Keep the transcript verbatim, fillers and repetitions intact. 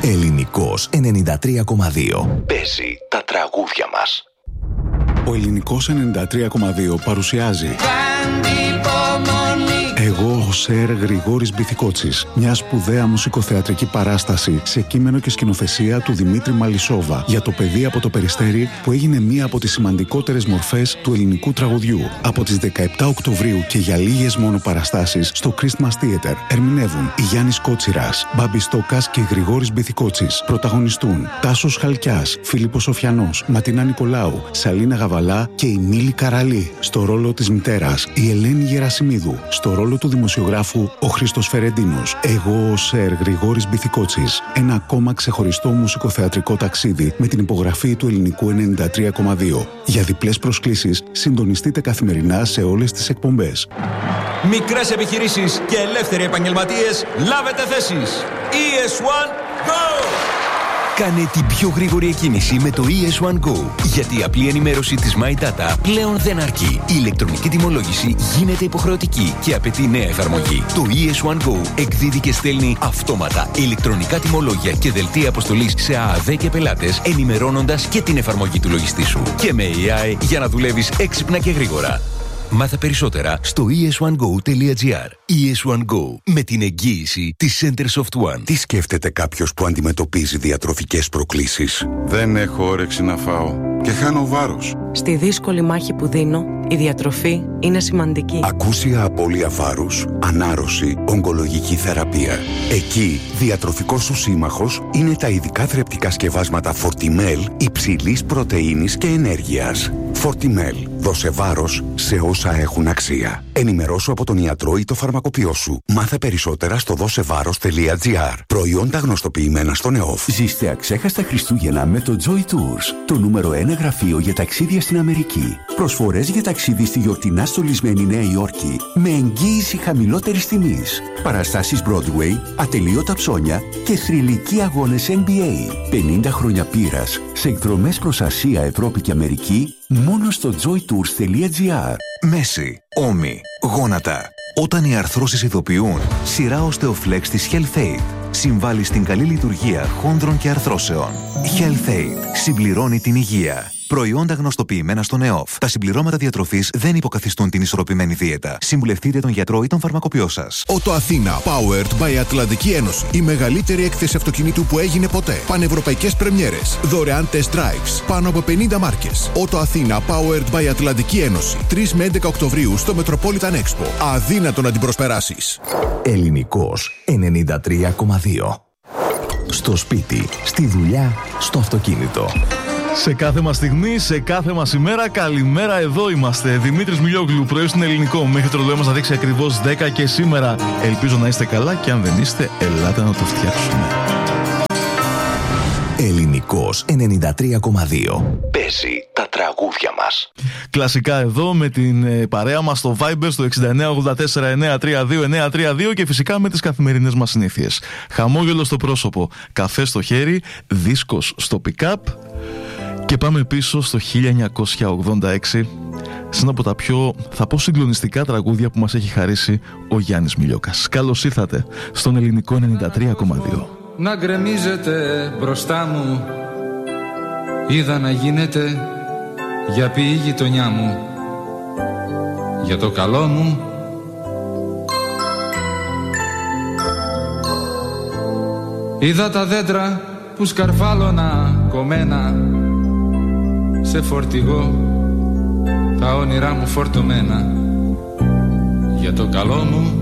Ελληνικός ενενήντα τρία κόμμα δύο. Παίζει τα τραγούδια μας. Ο Ελληνικός ενενήντα τρία κόμμα δύο παρουσιάζει Εγώ ο Σερ Γρηγόρης Μπιθικότσης, μια σπουδαία μουσικοθεατρική παράσταση σε κείμενο και σκηνοθεσία του Δημήτρη Μαλισσόβα για το παιδί από το Περιστέρι, που έγινε μία από τις σημαντικότερες μορφές του ελληνικού τραγουδιού. Από τις δεκαεπτά Οκτωβρίου και για λίγες μόνο παραστάσεις στο Christmas Theater ερμηνεύουν η Γιάννης Κότσιρας, Μπάμπης Στόκας και Γρηγόρης Μπιθικότσης. Πρωταγωνιστούν Τάσος Χαλκιάς, Φίλιππος Σοφιανός, Ματίνα Νικολάου, Σαλίνα Γαβαλά και η Μίλη Καραλή. Στο ρόλο της μητέρας η Ελένη Γερασιμίδου. Στο ρόλο του δημοσιογράφου ο Χρήστος Φερεντίνος. Εγώ ο Σερ Γρηγόρης Μπιθικότσης. Ένα ακόμα ξεχωριστό μουσικοθεατρικό ταξίδι με την υπογραφή του Ελληνικού ενενήντα τρία κόμμα δύο. Για διπλές προσκλήσεις συντονιστείτε καθημερινά σε όλες τις εκπομπές. Μικρές επιχειρήσεις και ελεύθεροι επαγγελματίες, λάβετε θέσεις. ι ες ουάν Go! Κάνε την πιο γρήγορη εκκίνηση με το ι ες ουάν Go. Γιατί η απλή ενημέρωση της My Data πλέον δεν αρκεί. Η ηλεκτρονική τιμολόγηση γίνεται υποχρεωτική και απαιτεί νέα εφαρμογή. Το ι ες ουάν Go εκδίδει και στέλνει αυτόματα ηλεκτρονικά τιμολόγια και δελτία αποστολής σε ΑΑΔ και πελάτες, ενημερώνοντας και την εφαρμογή του λογιστή σου. Και με έι άι για να δουλεύεις έξυπνα και γρήγορα. Μάθε περισσότερα στο ι ες ουάν γκο τελεία τζι άρ. ι ες ουάν Go, με την εγγύηση της Centersoft One. Τι σκέφτεται κάποιος που αντιμετωπίζει διατροφικές προκλήσεις? Δεν έχω όρεξη να φάω και χάνω βάρος. Στη δύσκολη μάχη που δίνω, η διατροφή είναι σημαντική. Ακούσια απώλεια βάρους, ανάρρωση, ογκολογική θεραπεία. Εκεί, διατροφικός σου σύμμαχος είναι τα ειδικά θρεπτικά σκευάσματα Fortimel υψηλής πρωτεΐνης και ενέργειας. Fortimel. Δώσε βάρος σε όσα έχουν αξία. Ενημερώσου από τον ιατρό ή το φαρμακοποιό σου. Μάθε περισσότερα στο δώσεβάρος τελεία τζι άρ. Προϊόντα γνωστοποιημένα στον ΕΟΦ. Ζήστε αξέχαστα Χριστούγεννα με το Joy Tours, το νούμερο ένα γραφείο για ταξίδια στην Αμερική. Προσφορές για ταξίδι στη γιορτινά στολισμένη Νέα Υόρκη με εγγύηση χαμηλότερης τιμής. Παραστάσεις Broadway, ατελείωτα ψώνια και θρυλικοί αγώνες εν μπι έι. πενήντα χρόνια πείρας σε εκδρομές προς Ασία, Ευρώπη και Αμερική μόνο στο joy tours τελεία τζι άρ. Μέση, ώμοι, γόνατα. Όταν οι αρθρώσεις ειδοποιούν, σειρά Osteoflex της HealthAid συμβάλλει στην καλή λειτουργία χόνδρων και αρθρώσεων. HealthAid συμπληρώνει την υγεία. Προϊόντα γνωστοποιημένα στον ΕΟΦ. Τα συμπληρώματα διατροφής δεν υποκαθιστούν την ισορροπημένη δίαιτα. Συμβουλευτείτε τον γιατρό ή τον φαρμακοποιό σας. Auto Athena, powered by Ατλαντική Ένωση. Η μεγαλύτερη έκθεση αυτοκινήτου που έγινε ποτέ. Πανευρωπαϊκές πρεμιέρες. Δωρεάν test drives. Πάνω από πενήντα μάρκες. Auto Athena, powered by Ατλαντική Ένωση. τρεις με έντεκα Οκτωβρίου στο Metropolitan Expo. Αδύνατο να την προσπεράσεις. Ελληνικός ενενήντα τρία κόμμα δύο. Στο σπίτι, στη δουλειά, στο αυτοκίνητο. Σε κάθε μας στιγμή, σε κάθε μας ημέρα, καλημέρα, εδώ είμαστε. Δημήτρης Μιλιόγλου, πρωί στην Ελληνικό. Μέχρι το ρολόι μας να δείξει ακριβώς δέκα και σήμερα. Ελπίζω να είστε καλά και αν δεν είστε, ελάτε να το φτιάξουμε. Ελληνικός ενενήντα τρία κόμμα δύο. Παίζει τα τραγούδια μας. Κλασικά εδώ με την ε, παρέα μας στο Viber στο εξήντα εννέα ογδόντα τέσσερα εννιακόσια τριάντα δύο εννιακόσια τριάντα δύο και φυσικά με τις καθημερινές μας συνήθειες. Χαμόγελο στο πρόσωπο, καφέ στο χέρι, δίσκος στο pick-up. Και πάμε πίσω στο χίλια εννιακόσια ογδόντα έξι, σε ένα από τα πιο, θα πω, συγκλονιστικά τραγούδια που μας έχει χαρίσει ο Γιάννης Μιλιόκας. Καλώς ήρθατε στον Ελληνικό ενενήντα τρία κόμμα δύο. Να γκρεμίζετε μπροστά μου, είδα να γίνεται για ποιη γειτονιά μου, για το καλό μου. Είδα τα δέντρα που σκαρφάλωνα κομμένα σε φορτηγό, τα όνειρά μου φορτωμένα για το καλό μου.